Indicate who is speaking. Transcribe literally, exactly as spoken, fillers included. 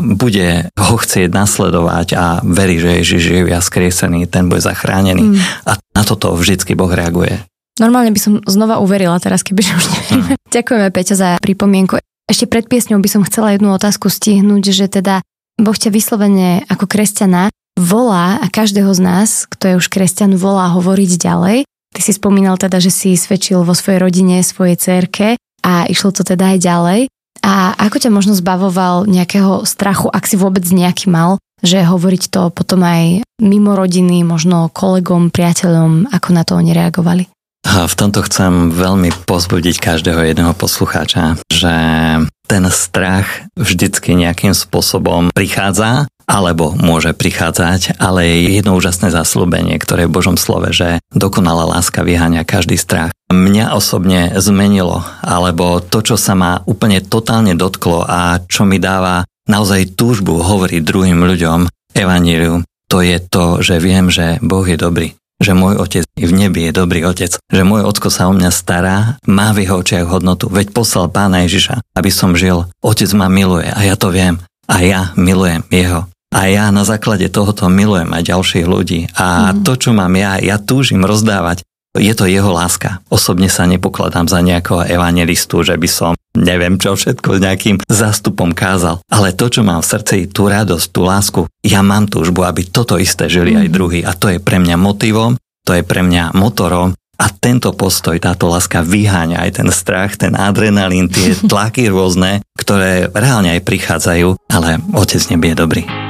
Speaker 1: bude ho chcieť nasledovať a verí, že Ježiš je viac skriesený, ten bude zachránený. Mm. A na toto vždycky Boh reaguje.
Speaker 2: Normálne by som znova uverila teraz, kebyže už neviem. Mm. Ďakujeme, Peťo, za pripomienku. Ešte pred piesňou by som chcela jednu otázku stihnúť, že teda Boh ťa vyslovene ako kresťana volá a každého z nás, kto je už kresťan, volá hovoriť ďalej. Ty si spomínal teda, že si svedčil vo svojej rodine, svojej dcérke a išlo to teda aj ďalej. A ako ťa možno zbavoval nejakého strachu, ak si vôbec nejaký mal, že hovoriť to potom aj mimo rodiny, možno kolegom, priateľom, ako na to oni reagovali?
Speaker 1: A v tomto chcem veľmi povzbudiť každého jedného poslucháča, že ten strach vždycky nejakým spôsobom prichádza, alebo môže prichádzať, ale je jedno úžasné zasľúbenie, ktoré je v Božom slove, že dokonalá láska vyháňa každý strach. Mňa osobne zmenilo, alebo to, čo sa ma úplne totálne dotklo a čo mi dáva naozaj túžbu hovoriť druhým ľuďom evanjelium, to je to, že viem, že Boh je dobrý. Že môj otec v nebi je dobrý otec, že môj ocko sa o mňa stará, má v jeho očiach hodnotu, veď poslal Pána Ježiša, aby som žil. Otec ma miluje a ja to viem a ja milujem jeho. A ja na základe tohoto milujem aj ďalších ľudí a mm. to, čo mám ja, ja túžim rozdávať, je to jeho láska. Osobne sa nepokladám za nejakého evanjelistu, že by som neviem čo všetko s nejakým zástupom kázal. Ale to, čo mám v srdci, tú radosť, tú lásku, ja mám túžbu, aby toto isté žili mm. aj druhí. A to je pre mňa motivom, to je pre mňa motorom. A tento postoj, táto láska vyháňa aj ten strach, ten adrenalín, tie tlaky rôzne, ktoré reálne aj prichádzajú, ale Otec nebie dobrý.